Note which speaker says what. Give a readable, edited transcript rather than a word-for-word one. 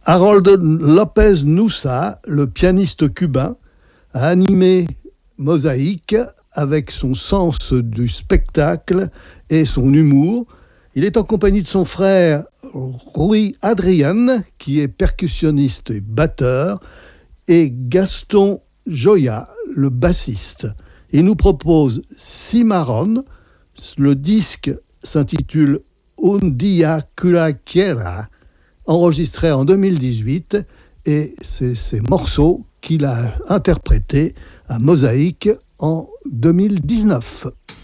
Speaker 1: Harold Lopez Nussa, le pianiste cubain, a animé Mosaïque avec son sens du spectacle et son humour. Il est en compagnie de son frère Rui Adrian, qui est percussionniste et batteur, et Gaston Joya, le bassiste. Il nous propose Cimarron. Le disque s'intitule Un Dia Cualquiera, enregistré en 2018, et c'est ces morceaux qu'il a interprétés à Mosaïque en 2019.